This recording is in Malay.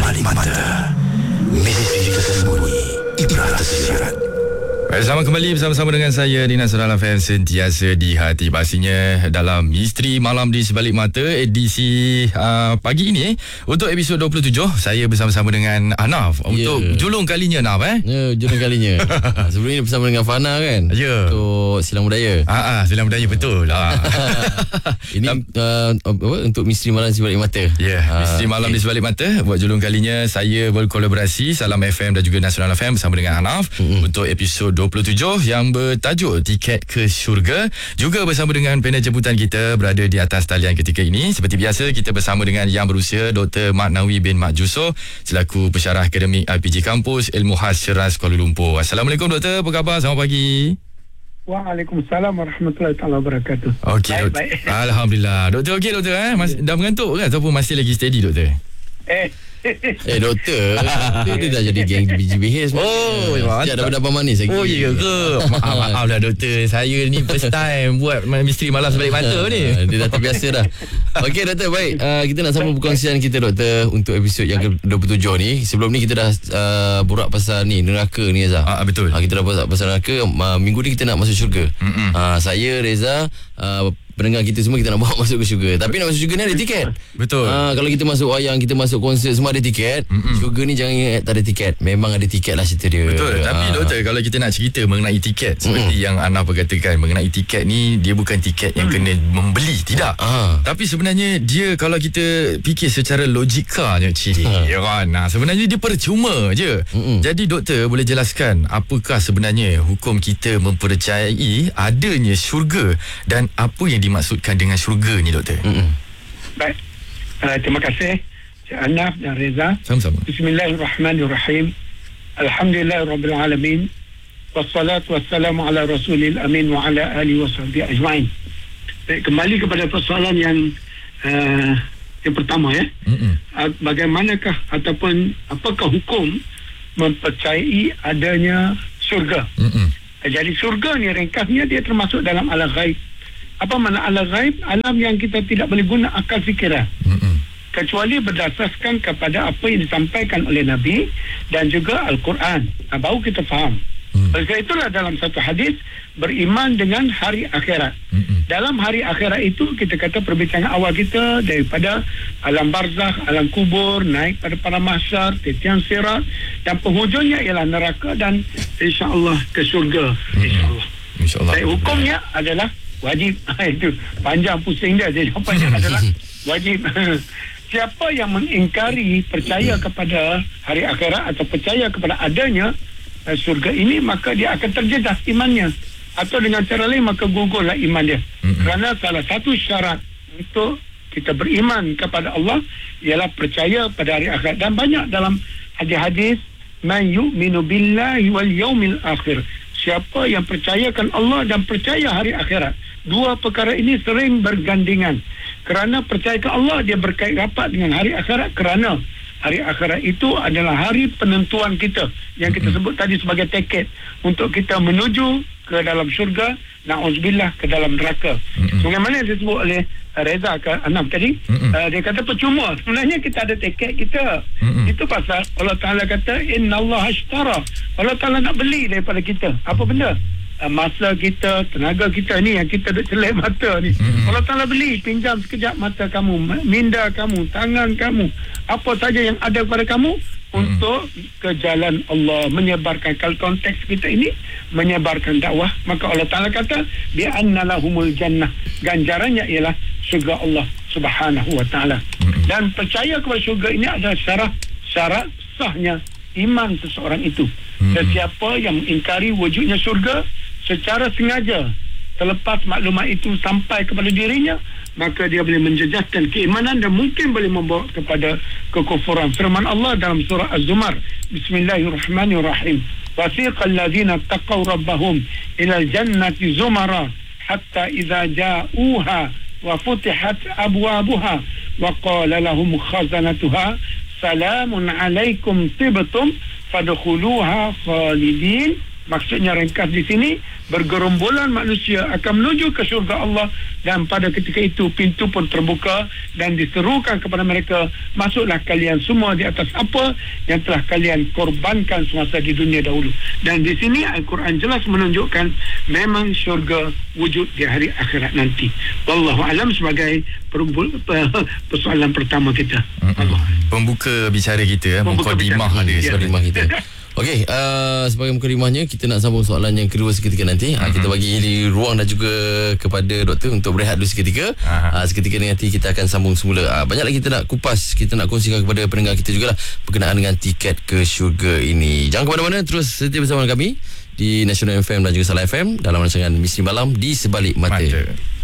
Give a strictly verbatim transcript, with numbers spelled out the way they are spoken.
sebalik mata, misteri tersembunyi, ibrah tersirat. Bersama kembali bersama-sama dengan saya Dina Surala F M, sentiasa di hati. Pastinya dalam Misteri Malam di Sebalik Mata edisi uh, pagi ini, untuk episod dua puluh tujuh, saya bersama-sama dengan Anaf untuk yeah. julung kalinya Anaf eh. Ya, yeah, julung kalinya. Sebelum ini bersama dengan Fana kan. Ya. Yeah. Untuk Silang Budaya. Ah, ah Silang Budaya betul lah. Ini uh, apa, untuk Misteri Malam di Sebalik Mata. Ya, yeah, uh, Misteri Malam okay. di Sebalik Mata buat julung kalinya. Saya berkolaborasi Salam F M dan juga Nasional F M bersama dengan Anaf mm-hmm. untuk episod dua puluh tujuh yang bertajuk Tiket ke Syurga. Juga bersama dengan panel jemputan kita berada di atas talian ketika ini. Seperti biasa, kita bersama dengan Yang Berusia Doktor Mak Nawi bin Mak Jusoh selaku Pensyarah Akademik R P J Kampus Ilmu Khas Ceras Kuala Lumpur. Assalamualaikum Doktor, apa khabar? Selamat pagi. Waalaikumsalam warahmatullahi taala wabarakatuh. Okey, baik, baik. Alhamdulillah. Doktor okey doktor eh? Mas, dah mengantuk ke ataupun masih lagi steady doktor? Eh Eh doktor, dia, dia dah jadi geng B G B H. Oh, sejak dah berdapat manis lagi. Oh iya ke? Maaf, maaf lah doktor, saya ni first time buat Misteri Malam Sebalik Mata ni. Dia dah terbiasa dah. Okey doktor, baik, uh, kita nak sambung perkongsian kita doktor untuk episod yang ke dua puluh tujuh ni. Sebelum ni kita dah uh, borak pasal ni neraka ni Reza. Ah, betul. uh, Kita dah borak pasal neraka. uh, Minggu ni kita nak masuk syurga. uh, Saya, Reza, uh, pendengar kita semua, kita nak bawa masuk ke syurga. Tapi nak masuk syurga ni ada tiket. Betul. Ha, kalau kita masuk wayang, kita masuk konsert, semua ada tiket. Mm-mm. Syurga ni jangan ingat tak ada tiket. Memang ada tiket lah cerita dia. Betul. Tapi ha. doktor, kalau kita nak cerita mengenai tiket, seperti mm. yang Anaf berkatakan, mengenai tiket ni, dia bukan tiket yang mm. kena membeli. Tidak. Ha. Tapi sebenarnya dia, kalau kita fikir secara logikanya, cik, ha. ya kan? Nah, sebenarnya dia percuma je. Mm-mm. Jadi doktor boleh jelaskan apakah sebenarnya hukum kita mempercayai adanya syurga dan apa yang dimaksudkan dengan syurga ni doktor? Mm-hmm. Baik, uh, terima kasih Cik Anaf dan Reza. Sama-sama. Bismillahirrahmanirrahim. Alhamdulillahirrabbilalamin. Wassalatu wassalamu ala rasulil amin wa ala alihi wa sahbihi ajma'in. Baik, kembali kepada persoalan yang uh, yang pertama ya. Mm-hmm. Uh, bagaimanakah ataupun apakah hukum mempercayai adanya syurga? Mm-hmm. Uh, jadi syurga ni ringkasnya dia termasuk dalam alam ghaib. Apa makna alam ghaib? Alam yang kita tidak boleh guna akal fikiran. Mm-hmm. Kecuali berdasarkan kepada apa yang disampaikan oleh Nabi dan juga Al-Quran. Nah, baru kita faham. Mm-hmm. Oleh kerana itulah dalam satu hadis, beriman dengan hari akhirat. Mm-hmm. Dalam hari akhirat itu, kita kata perbincangan awal kita daripada alam barzakh, alam kubur, naik pada para mahsyar, titian sirat, dan penghujungnya ialah neraka dan insya-Allah ke syurga. Mm-hmm. Insya-Allah. Insya-Allah. Jadi, hukumnya adalah wajib. Itu panjang pusing dia. Jadi jawapannya adalah wajib. Siapa yang mengingkari percaya kepada hari akhirat atau percaya kepada adanya uh, syurga ini, maka dia akan terjejas imannya, atau dengan cara lain maka gugurlah iman dia. Mm-hmm. Kerana salah satu syarat untuk kita beriman kepada Allah ialah percaya pada hari akhirat. Dan banyak dalam hadis-hadis, man yu'minu billahi wal yaumil akhir, siapa yang percayakan Allah dan percaya hari akhirat. Dua perkara ini sering bergandengan. Kerana percayakan Allah, dia berkait rapat dengan hari akhirat. Kerana hari akhirat itu adalah hari penentuan kita, yang kita sebut tadi sebagai tiket untuk kita menuju ke dalam syurga, na'udzubillah, ke dalam neraka. Mm-hmm. Bagaimana yang disebut oleh Reza ke Anam tadi, mm-hmm. uh, dia kata percuma. Sebenarnya kita ada tiket kita. Mm-hmm. Itu pasal Allah Ta'ala kata innallaha ashtara, Allah Ta'ala nak beli daripada kita. Apa benda? Uh, masa kita, tenaga kita ni yang kita duk celek mata ni. Mm-hmm. Allah Ta'ala beli, pinjam sekejap mata kamu, minda kamu, tangan kamu, apa saja yang ada pada kamu untuk ke jalan Allah, menyebarkan. Kalau konteks kita ini menyebarkan dakwah, maka Allah Ta'ala kata bi anna lahumul jannah, ganjarannya ialah syurga Allah Subhanahu wa Ta'ala. Dan percaya kepada syurga ini adalah syarat syarat sahnya iman seseorang itu. Sesiapa yang mengingkari wujudnya syurga secara sengaja, terlepas maklumat itu sampai kepada dirinya, maka dia boleh menjejaskan keimanan dan mungkin boleh membawa kepada kekufuran. Firman Allah dalam surah Az-Zumar, Bismillahirrahmanirrahim. Wasiqal ladzina taqaw rabbahum ilal jannati zumara hatta idza ja'uha wa futihat abwabuha wa qala lahum khazanatuha salamun alaikum tibtum fadkhuluha khalidin Maksudnya ringkas di sini, bergerombolan manusia akan menuju ke syurga Allah, dan pada ketika itu pintu pun terbuka dan diserukan kepada mereka, masuklah kalian semua di atas apa yang telah kalian korbankan semasa di dunia dahulu. Dan di sini Al-Quran jelas menunjukkan memang syurga wujud di hari akhirat nanti. Wallahu alam sebagai persoalan pertama kita. Allah. Pembuka bicara kita, Pembuka mukadimah bicara. ada Ya. sebagai Mukadimah kita. Okey, uh, sebagai mukadimahnya kita nak sambung soalan yang kedua seketika nanti. Uh, kita bagi ruang dan juga kepada doktor untuk berehat dulu seketika. Uh, seketika ni nanti kita akan sambung semula. Uh, banyak lagi kita nak kupas, kita nak kongsikan kepada pendengar kita jugalah berkenaan dengan tiket ke syurga ini. Jangan ke mana-mana, terus setia bersama kami di National F M dan juga Salah F M dalam rancangan Misteri Malam di Sebalik Mata. Mata.